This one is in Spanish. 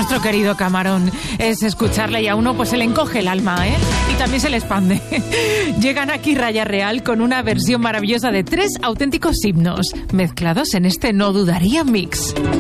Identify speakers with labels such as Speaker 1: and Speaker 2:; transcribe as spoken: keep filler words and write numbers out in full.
Speaker 1: nuestro querido Camarón. Es escucharle y a uno pues se le encoge el alma, ¿eh? Y también se le expande. Llegan aquí Raya Real con una versión maravillosa de tres auténticos himnos, mezclados en este No Dudaría Mix.